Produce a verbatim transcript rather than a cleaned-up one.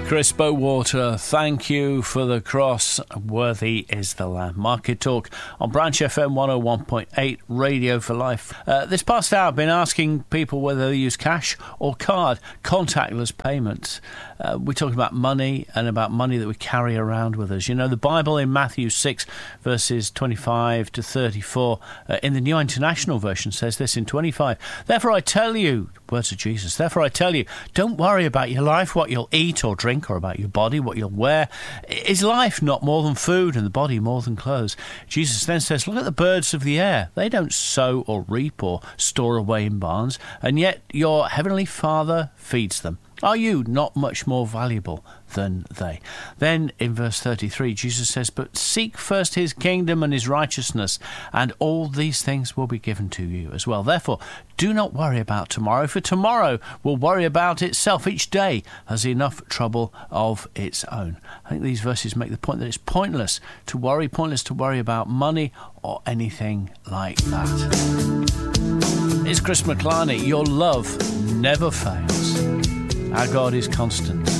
Chris Bowater, thank you for the cross. Worthy is the Lamb. Market Talk on Branch F M one oh one point eight, Radio for Life. Uh, this past hour, I've been asking people whether they use cash or card, contactless payments. Uh, we're talking about money and about money that we carry around with us. You know, the Bible in Matthew six, verses twenty-five to thirty-four, uh, in the New International Version says this in twenty-five. Therefore I tell you, words of Jesus, therefore I tell you, don't worry about your life, what you'll eat or drink, or about your body, what you'll wear. Is life not more than food, and the body more than clothes? Jesus then says, look at the birds of the air. They don't sow or reap or store away in barns, and yet your heavenly Father feeds them. Are you not much more valuable than they? Then in verse thirty-three, Jesus says, but seek first his kingdom and his righteousness, and all these things will be given to you as well. Therefore, do not worry about tomorrow, for tomorrow will worry about itself. Each day has enough trouble of its own. I think these verses make the point that it's pointless to worry, pointless to worry about money or anything like that. It's Chris McClarney. Your love never fails. Our God is constant.